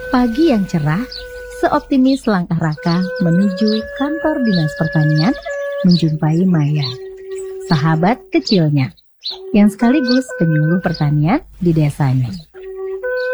Pagi yang cerah, seoptimis langkah Raka menuju kantor dinas pertanian menjumpai Maya, sahabat kecilnya, yang sekaligus penyuluh pertanian di desanya.